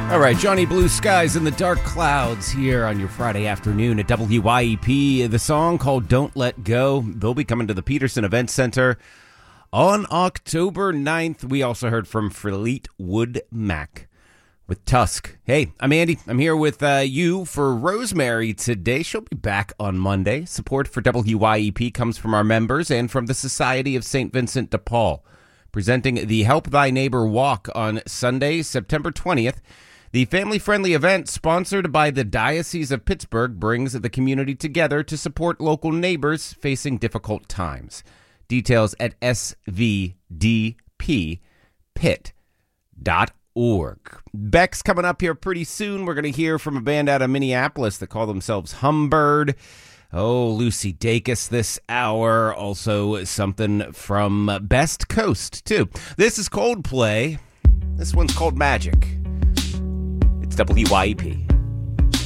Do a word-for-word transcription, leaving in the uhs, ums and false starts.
All right, Johnny Blue Skies and the Dark Clouds here on your Friday afternoon at W Y E P. The song called Don't Let Go. They'll be coming to the Peterson Event Center on October ninth. We also heard from Fleetwood Mac with Tusk. Hey, I'm Andy. I'm here with uh, you for Rosemary today. She'll be back on Monday. Support for W Y E P comes from our members and from the Society of Saint Vincent de Paul, presenting the Help Thy Neighbor Walk on Sunday, September twentieth. The family-friendly event, sponsored by the Diocese of Pittsburgh, brings the community together to support local neighbors facing difficult times. Details at s v d p pit dot org. Beck's coming up here pretty soon. We're going to hear from a band out of Minneapolis that call themselves Humbird. Oh, Lucy Dacus this hour. Also something from Best Coast, too. This is Coldplay. This one's called Magic. It's W Y E P.